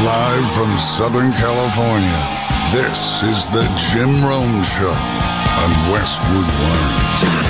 Live from Southern California, this is the Jim Rome Show on Westwood One.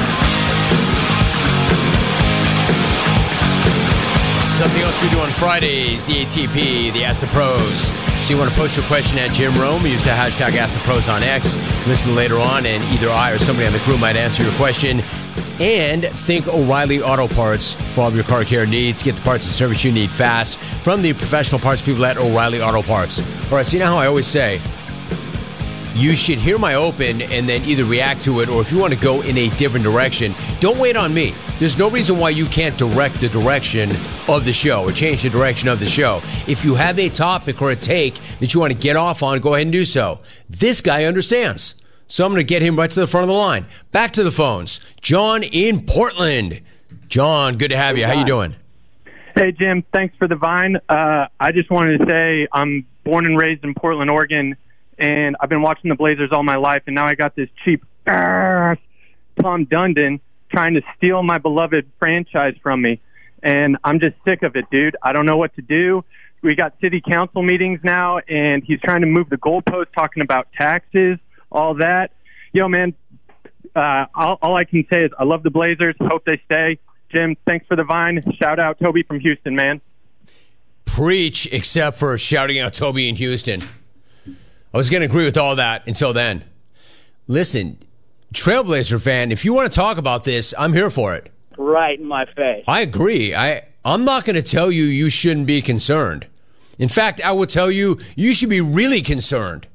Something else we do on Fridays, the ATP, the Ask the Pros. So you want to post your question at Jim Rome, use the hashtag Ask the Pros on X. Listen later on, and either I or somebody on the crew might answer your question. And think O'Reilly Auto Parts for all of your car care needs. Get the parts and service you need fast from the professional parts people at O'Reilly Auto Parts. All right, so you know how I always say, you should hear my open and then either react to it, or if you want to go in a different direction, don't wait on me. There's no reason why you can't direct the direction of the show or change the direction of the show. If you have a topic or a take that you want to get off on, go ahead and do so. This guy understands. So I'm going to get him right to the front of the line. Back to the phones. John in Portland. John, good to have you. How you doing? Hey, Jim. Thanks for the Vine. I just wanted to say I'm born and raised in Portland, Oregon, and I've been watching the Blazers all my life, and now I got this cheap Tom Dundon trying to steal my beloved franchise from me, and I'm just sick of it, dude. I don't know what to do. We got city council meetings now, and he's trying to move the goalpost, talking about taxes, all that. Yo, man, all I can say is I love the Blazers. Hope they stay. Jim, thanks for the Vine. Shout out Toby from Houston, man. Preach, except for shouting out Toby in Houston. I was going to agree with all that until then. Listen, Trailblazer fan, if you want to talk about this, I'm here for it. Right in my face. I agree. I'm not going to tell you you shouldn't be concerned. In fact, I will tell you you should be really concerned.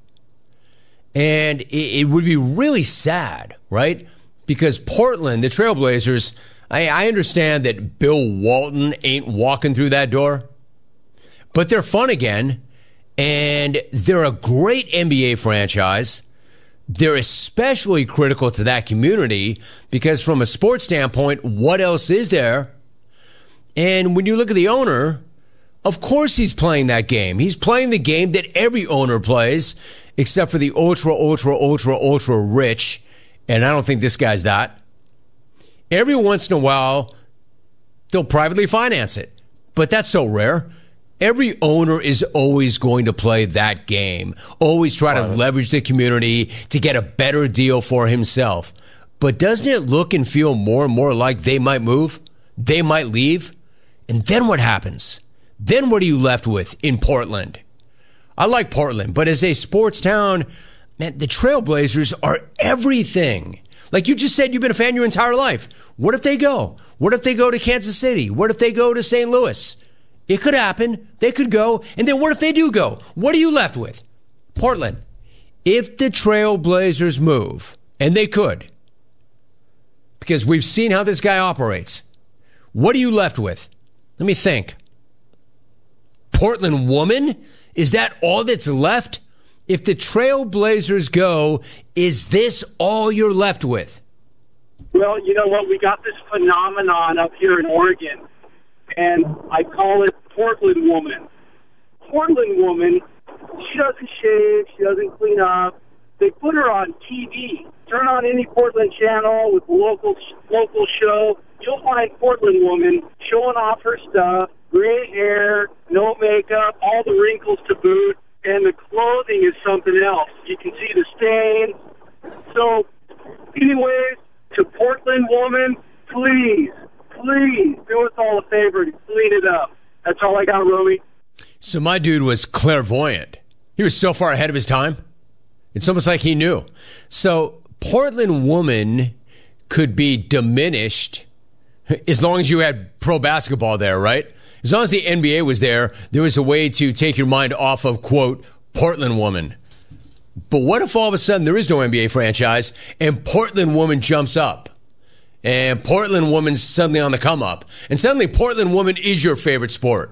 And it would be really sad, right? Because Portland, the Trailblazers, I understand that Bill Walton ain't walking through that door, but they're fun again, and they're a great NBA franchise. They're especially critical to that community because from a sports standpoint, what else is there? And when you look at the owner, of course he's playing that game. He's playing the game that every owner plays, except for the ultra rich, and I don't think this guy's that. Every once in a while, they'll privately finance it, but that's so rare. Every owner is always going to play that game, always try to leverage the community to get a better deal for himself. But doesn't it look and feel more and more like they might move? They might leave? And then what happens? Then what are you left with in Portland? I like Portland, but as a sports town, man, the Trailblazers are everything. Like you just said, you've been a fan your entire life. What if they go? What if they go to Kansas City? What if they go to St. Louis? It could happen. They could go. And then what if they do go? What are you left with? Portland. If the Trailblazers move, and they could, because we've seen how this guy operates, what are you left with? Let me think. Portland woman? Is that all that's left? If the Trailblazers go, is this all you're left with? Well, you know what? We got this phenomenon up here in Oregon, and I call it Portland woman. Portland woman, she doesn't shave, she doesn't clean up. They put her on TV. Turn on any Portland channel with a local show. You'll find Portland woman showing off her stuff, gray hair, no makeup, all the wrinkles to boot, and the clothing is something else. You can see the stain. So, anyways, to Portland woman, please do us all a favor and clean it up. That's all I got, Romy. So my dude was clairvoyant. He was so far ahead of his time. It's almost like he knew. So Portland woman could be diminished as long as you had pro basketball there, right? As long as the NBA was there, there was a way to take your mind off of, quote, Portland woman. But what if all of a sudden there is no NBA franchise and Portland woman jumps up? And Portland woman's suddenly on the come up. And suddenly Portland woman is your favorite sport.